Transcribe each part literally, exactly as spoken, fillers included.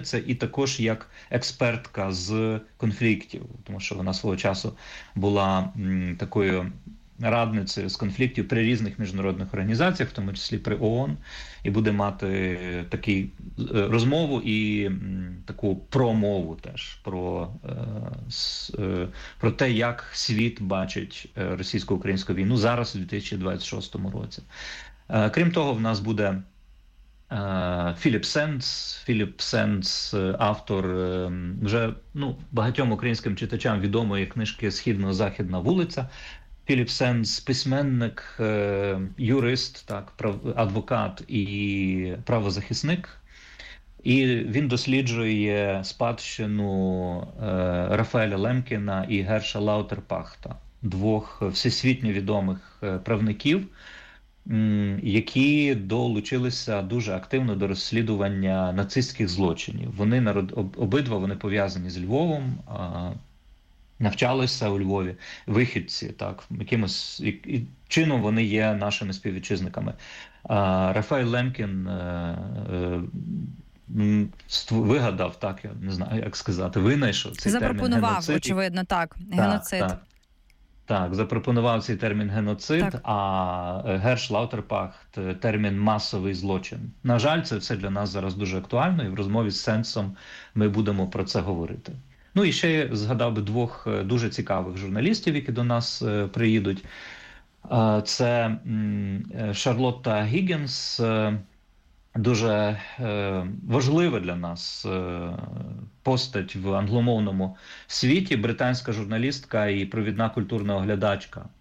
письменниця і також як експертка з конфліктів, тому що вона свого часу була м, такою радницею з конфліктів при різних міжнародних організаціях, в тому числі при ООН, і буде мати такі розмову і м, таку промову теж про, е, с, е, про те, як світ бачить російсько-українську війну зараз у дві тисячі двадцять шостому році. Е, крім того, в нас буде е, Філіп Сенц. Філіп Сенц, автор е, вже ну, багатьом українським читачам відомої книжки «Східно-західна вулиця». Філіп Сенц – письменник, юрист, так, адвокат і правозахисник. І він досліджує спадщину Рафаеля Лемкіна і Герша Лаутерпахта, двох всесвітньо відомих правників, які долучилися дуже активно до розслідування нацистських злочинів. Вони обидва вони пов'язані з Львовом, навчалися у Львові, вихідці, так, якимось і, чином вони є нашими співвітчизниками. А, Рафаель Лемкін а, а, вигадав, так, я не знаю, як сказати, винайшов цей термін геноцид. Запропонував, очевидно, так, геноцид. Так, так, так, запропонував цей термін геноцид, так. А Герш Лаутерпахт – термін масовий злочин. На жаль, це все для нас зараз дуже актуально, і в розмові з Сенсом ми будемо про це говорити. Ну і ще я згадав би двох дуже цікавих журналістів, які до нас е, приїдуть. Е, це м, Шарлотта Гіггінс, е, дуже е, важлива для нас е, постать в англомовному світі, британська журналістка і провідна культурна оглядачка е,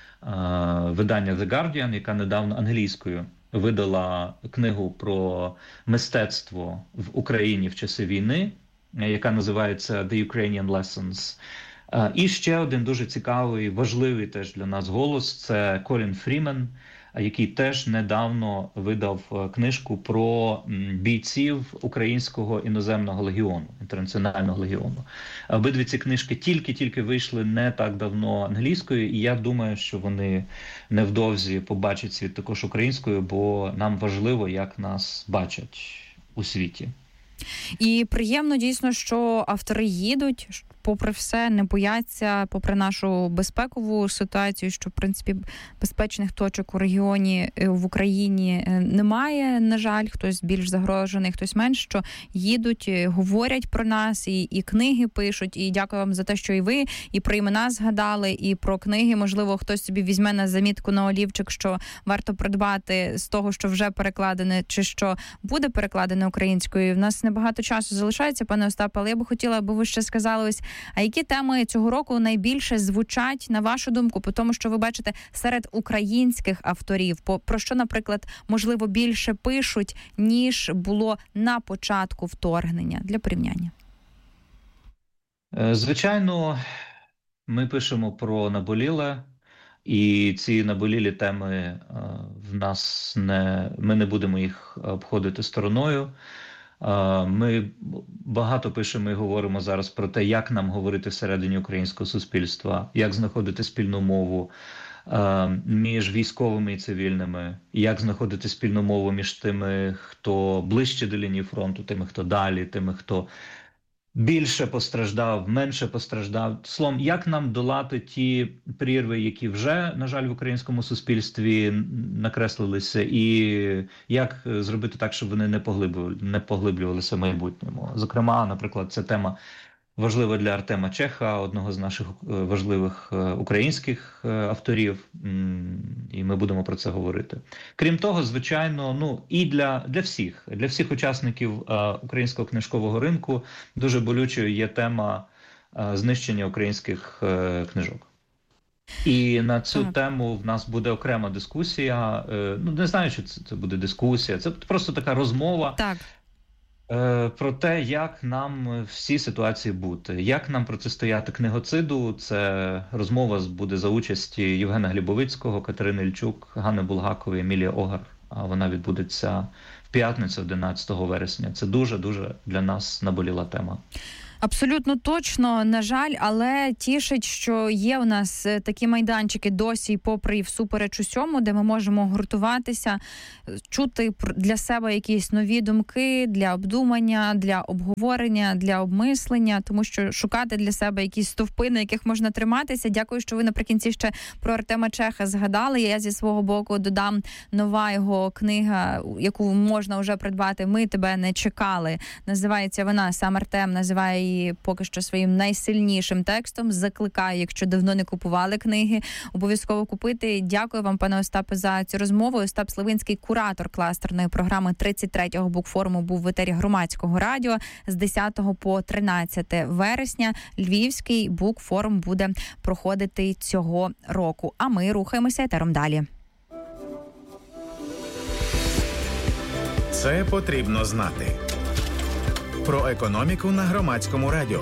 видання The Guardian, яка недавно англійською видала книгу про мистецтво в Україні в часи війни, яка називається «The Ukrainian Lessons». І ще один дуже цікавий, важливий теж для нас голос – це Колін Фрімен, який теж недавно видав книжку про бійців Українського іноземного легіону, інтернаціонального легіону. Обидві ці книжки тільки-тільки вийшли не так давно англійською, і я думаю, що вони невдовзі побачать світ також українською, бо нам важливо, як нас бачать у світі. І приємно дійсно, що автори їдуть, попри все, не бояться, попри нашу безпекову ситуацію, що, в принципі, безпечних точок у регіоні в Україні немає, на жаль, хтось більш загрожений, хтось менш, що їдуть, говорять про нас, і, і книги пишуть, і дякую вам за те, що і ви, і про імена згадали, і про книги, можливо, хтось собі візьме на замітку на олівчик, що варто придбати з того, що вже перекладене, чи що буде перекладене українською. В нас небагато часу залишається, пане Остапе, але я би хотіла, аби ви ще сказали ось, а які теми цього року найбільше звучать, на вашу думку, по тому, що ви бачите серед українських авторів, по, про що, наприклад, можливо, більше пишуть, ніж було на початку вторгнення, для порівняння? Звичайно, ми пишемо про наболіле, і ці наболілі теми в нас не, ми не будемо їх обходити стороною. Ми багато пишемо і говоримо зараз про те, як нам говорити всередині українського суспільства, як знаходити спільну мову між військовими і цивільними, як знаходити спільну мову між тими, хто ближче до лінії фронту, тими, хто далі, тими, хто більше постраждав, менше постраждав. Словом, як нам долати ті прірви, які вже, на жаль, в українському суспільстві накреслилися, і як зробити так, щоб вони не поглиблювали, не поглиблювалися в майбутньому. Зокрема, наприклад, ця тема важлива для Артема Чеха, одного з наших важливих українських авторів, і ми будемо про це говорити. Крім того, звичайно, ну і для, для всіх, для всіх учасників українського книжкового ринку дуже болючою є тема знищення українських книжок. І на цю так. тему в нас буде окрема дискусія. Ну, не знаю, чи це, це буде дискусія, це просто така розмова. Так. Про те, як нам в цій ситуації бути, як нам протистояти книгоциду. Це розмова буде за участі Євгена Глібовицького, Катерини Ільчук, Ганни Булгакової, Емілії Огар. А вона відбудеться в п'ятницю, одинадцятого вересня. Це дуже-дуже для нас наболіла тема. Абсолютно точно, на жаль, але тішить, що є у нас такі майданчики досі, попри і всупереч усьому, де ми можемо гуртуватися, чути для себе якісь нові думки, для обдумання, для обговорення, для обмислення, тому що шукати для себе якісь стовпи, на яких можна триматися. Дякую, що ви наприкінці ще про Артема Чеха згадали. Я зі свого боку додам нова його книга, яку можна вже придбати «Ми тебе не чекали». Називається вона, сам Артем називає її поки що своїм найсильнішим текстом. Закликаю, якщо давно не купували книги, обов'язково купити. Дякую вам, пане Остапе, за цю розмову. Остап Сливинський, куратор кластерної програми тридцять третього букфоруму, був в етері Громадського радіо з десятого по тринадцяте вересня. Львівський букфорум буде проходити цього року. А ми рухаємося етером далі. Це потрібно знати. Про економіку на Громадському радіо.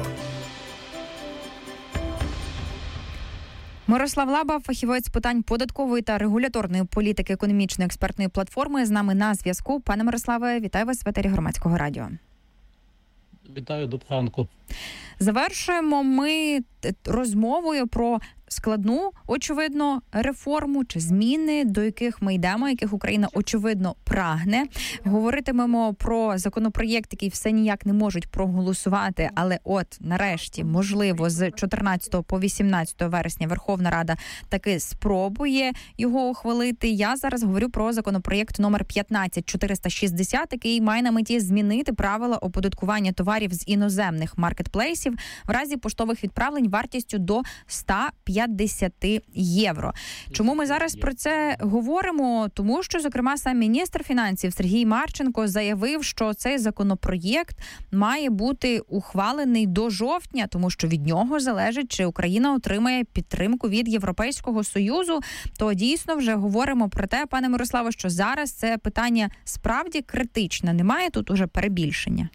Мирослав Лаба, фахівець з питань податкової та регуляторної політики економічної експертної платформи, з нами на зв'язку. Пане Мирославе, вітаю вас в етері Громадського радіо. Вітаю, доброго ранку. Завершуємо ми розмовою про складну, очевидно, реформу чи зміни, до яких ми йдемо, яких Україна, очевидно, прагне. Говоритимемо про законопроєкт, який все ніяк не можуть проголосувати, але от, нарешті, можливо, з чотирнадцятого по вісімнадцяте вересня Верховна Рада таки спробує його ухвалити. Я зараз говорю про законопроєкт номер п'ятнадцять чотириста шістдесят, який має на меті змінити правила оподаткування товарів з іноземних маркетплейсів в разі поштових відправлень вартістю до сто п'ятдесят євро. Чому ми зараз про це говоримо? Тому що, зокрема, сам міністр фінансів Сергій Марченко заявив, що цей законопроєкт має бути ухвалений до жовтня, тому що від нього залежить, чи Україна отримає підтримку від Європейського Союзу. То дійсно вже говоримо про те, пане Мирославе, що зараз це питання справді критичне. Немає тут уже перебільшення?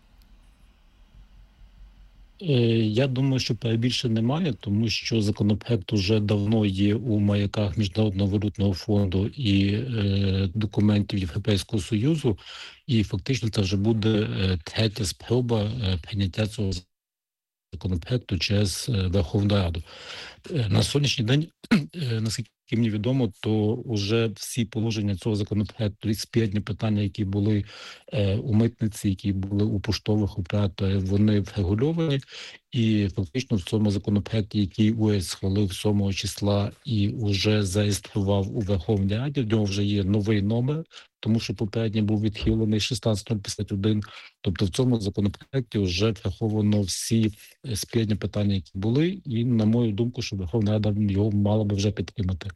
Я думаю, що перебільшень немає, тому що законопроект вже давно є у маяках Міжнародного валютного фонду і е, документів Європейського Союзу, і фактично це вже буде е, третя спроба е, прийняття цього законопроекту через е, Верховну Раду. Е, на сьогоднішній день, е, наскільки мені відомо, то вже всі положення цього законопроекту, спірні питання, які були е, у митниці, які були у поштових операторів, вони врегульовані. І фактично в цьому законопроекті, який уряд схвалив сьомого числа і вже зареєстрував у Верховній Раді, в нього вже є новий номер, тому що попередній був відхилений шістнадцять п'ятдесят один. Тобто в цьому законопроекті вже враховано всі спірні питання, які були, і, на мою думку, що Верховна Рада його мала би вже підтримати.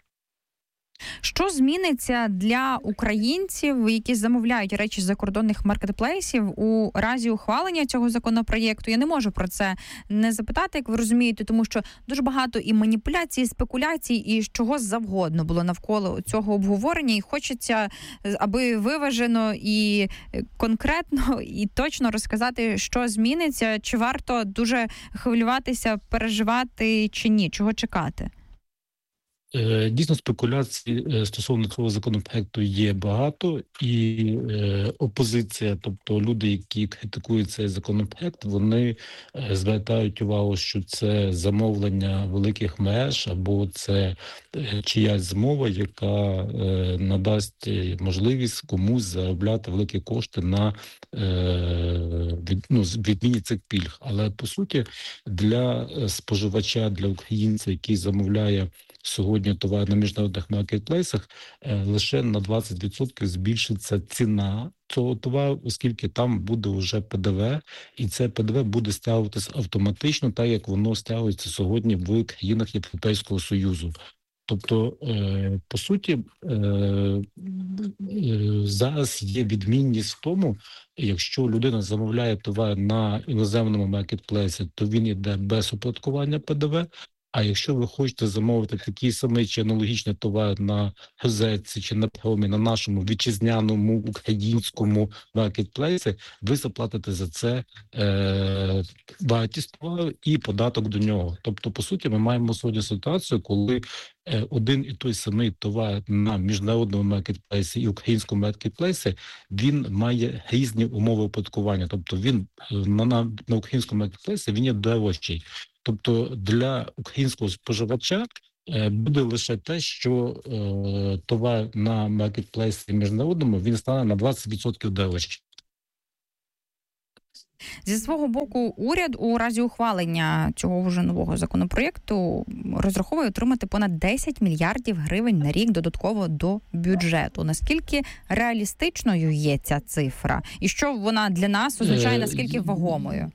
Що зміниться для українців, які замовляють речі з закордонних маркетплейсів у разі ухвалення цього законопроєкту? Я не можу про це не запитати, як ви розумієте, тому що дуже багато і маніпуляцій, і спекуляцій, і чого завгодно було навколо цього обговорення. І хочеться, аби виважено і конкретно, і точно розказати, що зміниться, чи варто дуже хвилюватися, переживати, чи ні, чого чекати? Дійсно, спекуляцій стосовно цього законопроекту є багато, і е, опозиція, тобто люди, які критикують цей законопроект, вони е, звертають увагу, що це замовлення великих мереж або це е, чиясь змова, яка е, надасть можливість комусь заробляти великі кошти на е, від, ну, відміні цих пільг. Але, по суті, для споживача, для українця, який замовляє сьогодні товар на міжнародних маркетплейсах, лише на двадцять відсотків збільшиться ціна цього товару, оскільки там буде вже ПДВ, і це ПДВ буде стягуватися автоматично, так як воно стягується сьогодні в країнах Європейського Союзу. Тобто, по суті, зараз є відмінність в тому, якщо людина замовляє товар на іноземному маркетплейсі, то він йде без оподаткування ПДВ, А якщо ви хочете замовити такий самий чи аналогічний товар на Гезетці чи на Промі, на нашому вітчизняному українському маркетплейсі, ви заплатите за це е, вартість товару і податок до нього. Тобто, по суті, ми маємо сьогодні ситуацію, коли е, один і той самий товар на міжнародному маркетплейсі і українському маркетплейсі, він має різні умови оподаткування. Тобто він на, на, на українському маркетплейсі він є дорожчий. Тобто для українського споживача е, буде лише те, що е, товар на маркетплейсі міжнародному, він стане на двадцять відсотків дорожчий. Зі свого боку, уряд у разі ухвалення цього вже нового законопроєкту розраховує отримати понад десять мільярдів гривень на рік додатково до бюджету. Наскільки реалістичною є ця цифра? І що вона для нас означає, наскільки вагомою?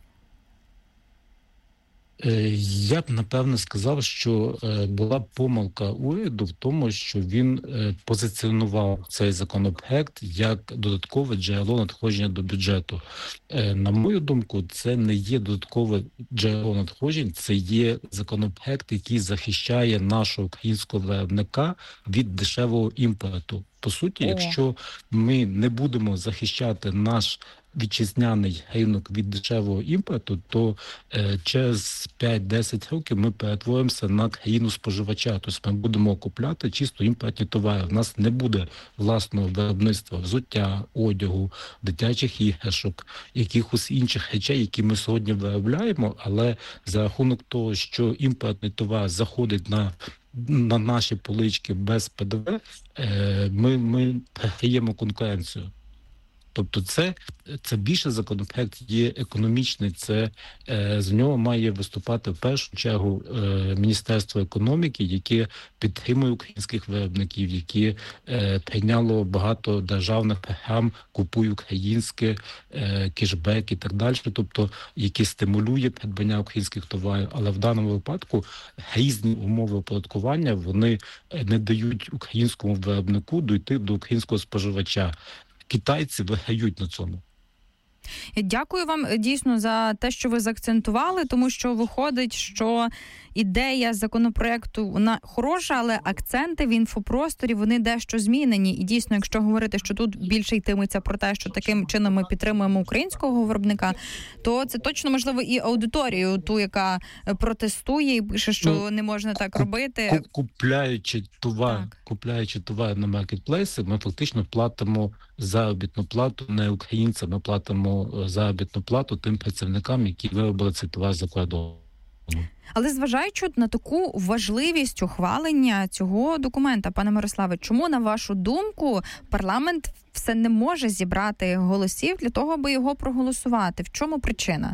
Я б, напевно, сказав, що була помилка уряду в тому, що він позиціонував цей законопроект як додаткове джерело надходження до бюджету. На мою думку, це не є додаткове джерело надходжень, це є законопроект, який захищає нашого українського виробника від дешевого імпорту. По суті, О. якщо ми не будемо захищати наш вітчизняний ринок від дешевого імпорту, то е, через п'ять-десять років ми перетворимося на країну споживача. Тобто ми будемо купляти чисто імпортні товари. У нас не буде власного виробництва взуття, одягу, дитячих іграшок, якихось інших речей, які ми сьогодні виробляємо, але за рахунок того, що імпортний товар заходить на на наші полички без Пе Де Ве, е, ми, ми програємо конкуренцію. Тобто це, це більше законопроект є економічний, це е, з нього має виступати в першу чергу е, Міністерство економіки, яке підтримує українських виробників, яке е, прийняло багато державних програм «Купуй українське», е, кешбек і так далі, тобто які стимулює придбання українських товарів. Але в даному випадку різні умови оподаткування, вони не дають українському виробнику дійти до українського споживача. Китайці виграють на цьому. Дякую вам дійсно за те, що ви заакцентували, тому що виходить, що ідея законопроекту вона хороша, але акценти в інфопросторі вони дещо змінені. І дійсно, якщо говорити, що тут більше йтиметься про те, що таким чином ми підтримуємо українського виробника, то це точно можливо і аудиторію, ту, яка протестує і пише, що ну, не можна так куп, робити. Купляючи товар, так. купляючи товар на маркетплейсі, ми фактично платимо заробітну плату не українцям, ми платимо заробітну плату тим працівникам, які виробили цей товар за кордоном. Але зважаючи на таку важливість ухвалення цього документа, пане Мирославе, чому, на вашу думку, парламент все не може зібрати голосів для того, аби його проголосувати? В чому причина?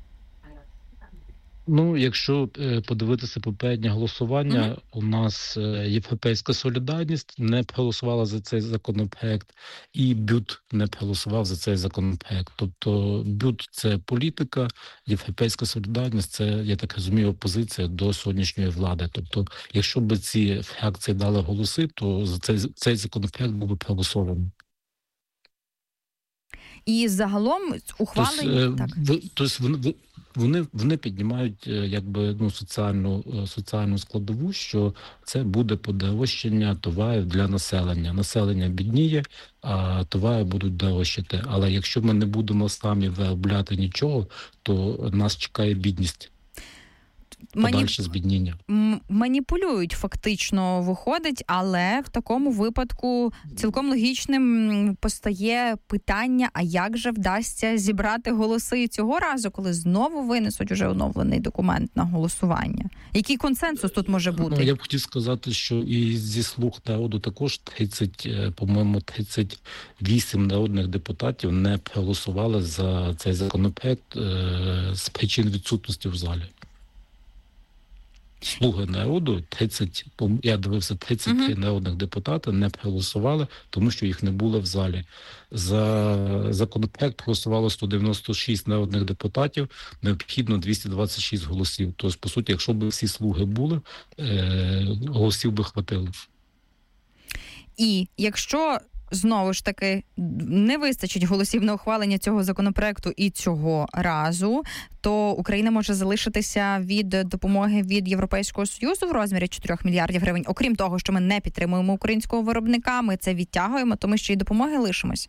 Ну, якщо е, подивитися попереднє голосування, mm-hmm. у нас е, Європейська солідарність не проголосувала за цей законопроект, і БЮТ не проголосував за цей законопроект. Тобто БЮТ – це політика, Європейська солідарність – це, я так розумію, опозиція до сьогоднішньої влади. Тобто, якщо б ці фракції дали голоси, то за цей, цей законопроект був би проголосований. І загалом ухвалення... Тобто, тобто Вони, вони піднімають якби ну соціальну соціальну складову, що це буде подорожчання товарів для населення. Населення бідніє, а товари будуть дорожчати. Але якщо ми не будемо самі виробляти нічого, то нас чекає бідність. Подальше збідніння. Маніпулюють фактично, виходить, але в такому випадку цілком логічним постає питання, а як же вдасться зібрати голоси цього разу, коли знову винесуть уже оновлений документ на голосування? Який консенсус тут може бути? Ну, я б хотів сказати, що і зі «Слуг народу» також тридцять, по-моєму, тридцять вісім народних депутатів не проголосували за цей законопроект з причин відсутності в залі. «Слуги народу», тридцять, я дивився, тридцять три uh-huh. народних депутати не проголосували, тому що їх не було в залі. За законопроект проголосувало сто дев'яносто шість народних депутатів, необхідно двісті двадцять шість голосів. Тобто, по суті, якщо б всі «Слуги» були, голосів би хватило. І якщо знову ж таки не вистачить голосів на ухвалення цього законопроекту і цього разу, то Україна може залишитися від допомоги від Європейського Союзу в розмірі чотири мільярдів гривень. Окрім того, що ми не підтримуємо українського виробника, ми це відтягуємо, то ми ще й допомоги лишимось.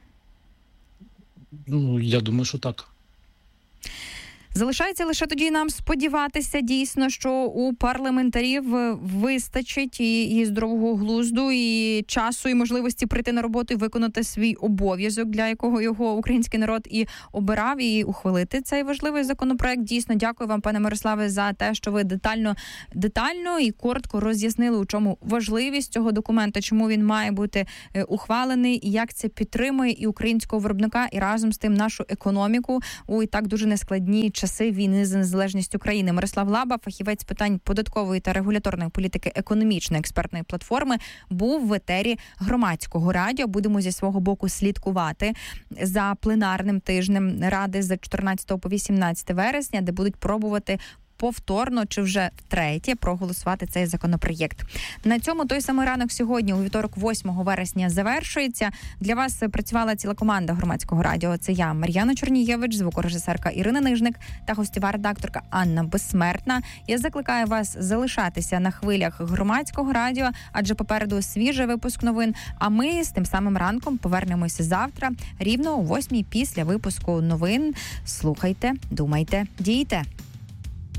Ну, я думаю, що так. Залишається лише тоді нам сподіватися дійсно, що у парламентарів вистачить і, і здорового глузду, і часу, і можливості прийти на роботу і виконати свій обов'язок, для якого його український народ і обирав, і ухвалити цей важливий законопроект. Дійсно, дякую вам, пане Мирославе, за те, що ви детально, детально і коротко роз'яснили, у чому важливість цього документа, чому він має бути ухвалений, і як це підтримує і українського виробника, і разом з тим нашу економіку у і так дуже нескладні часи війни за незалежність України. Мирослав Лаба, фахівець з питань податкової та регуляторної політики економічної експертної платформи, був в етері Громадського радіо. Будемо зі свого боку слідкувати за пленарним тижнем Ради з чотирнадцятого по вісімнадцяте вересня, де будуть пробувати повторно чи вже втретє проголосувати цей законопроєкт. На цьому той самий ранок сьогодні, у вівторок, восьмого вересня, завершується. Для вас працювала ціла команда Громадського радіо. Це я, Мар'яна Чорнієвич, звукорежисерка Ірина Нижник та гостєва редакторка Анна Безсмертна. Я закликаю вас залишатися на хвилях Громадського радіо, адже попереду свіжий випуск новин. А ми з тим самим ранком повернемося завтра, рівно о восьмій після випуску новин. Слухайте, думайте, дійте.